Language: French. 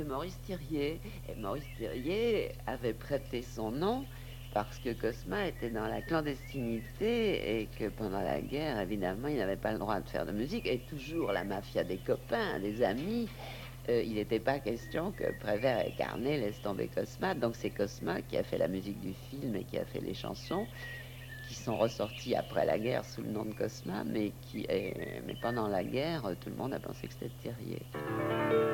Maurice Thiriet. Et Maurice Thiriet avait prêté son nom parce que Cosma était dans la clandestinité et que pendant la guerre, évidemment, il n'avait pas le droit de faire de musique. Et toujours la mafia des copains, des amis. Il n'était pas question que Prévert et Carnet laissent tomber Cosma. Donc c'est Cosma qui a fait la musique du film et qui a fait les chansons qui sont ressorties après la guerre sous le nom de Cosma, mais pendant la guerre, tout le monde a pensé que c'était Thiriet.